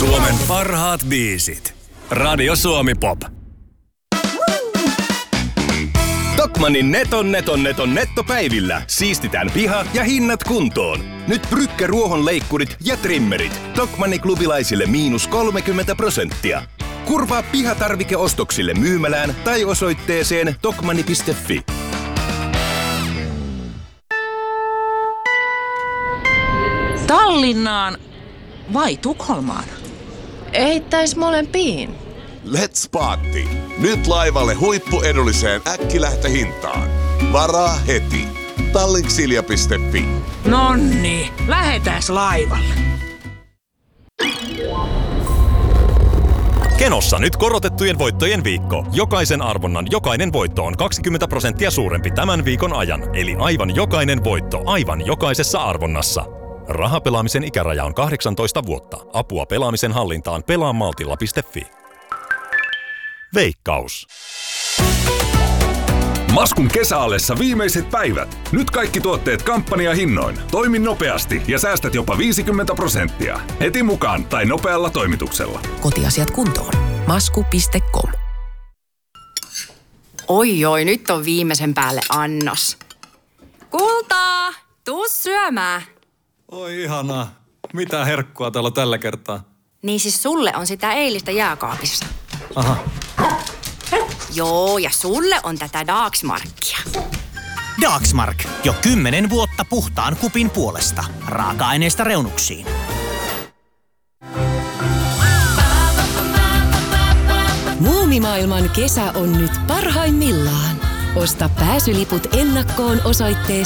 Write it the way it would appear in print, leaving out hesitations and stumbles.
Suomen parhaat biisit. Radio Suomi Pop. Tokmannin nettopäivillä siistitään piha ja hinnat kuntoon. Nyt Brücke ruohonleikkurit ja trimmerit. Tokmanni klubilaisille -30%. Kurvaa pihatarvikeostoksille myymälään tai osoitteeseen tokmanni.fi. Tallinnaan vai Tukholmaan? Eittäis molempiin. Let's party! Nyt laivalle huippuedulliseen äkkilähtöhintaan. Varaa heti. Tallinksilja.fi. Nonni, lähetääs laivalle. Kenossa nyt korotettujen voittojen viikko. Jokaisen arvonnan jokainen voitto on 20% suurempi tämän viikon ajan. Eli aivan jokainen voitto aivan jokaisessa arvonnassa. Rahapelaamisen ikäraja on 18 vuotta. Apua pelaamisen hallintaan pelaamaltilla.fi. Veikkaus. Maskun kesäalessa viimeiset päivät. Nyt kaikki tuotteet kampanjahinnoin. Toimi nopeasti ja säästät jopa 50%. Heti mukaan tai nopealla toimituksella. Kotiasiat kuntoon. Masku.com. Oi, nyt on viimeisen päälle annos. Kultaa, tuu syömään. Oi ihanaa. Mitä herkkua täällä tällä kertaa? Niin siis sulle on sitä eilistä jääkaapissa. Aha. Joo, ja sulle on tätä Dagsmarkia. Dagsmark. Jo 10 vuotta puhtaan kupin puolesta. Raaka-aineesta reunuksiin. Muumimaailman kesä on nyt parhaimmillaan. Osta pääsyliput ennakkoon osoitteesta